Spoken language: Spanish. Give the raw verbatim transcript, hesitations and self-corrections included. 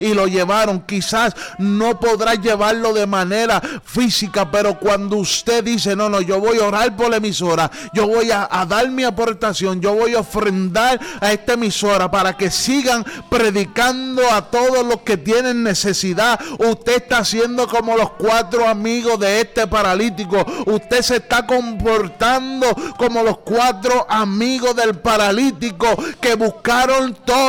y lo llevaron. Quizás no podrá llevarlo de manera física, pero cuando usted dice, no, no, yo voy a orar por la emisora, yo voy a, a dar mi aportación, yo voy a ofrendar a esta emisora para que sigan predicando a todos los que tienen necesidad. Usted está haciendo como los cuatro amigos de este paralítico. Usted se está comportando como los cuatro amigos del paralítico que buscaron todo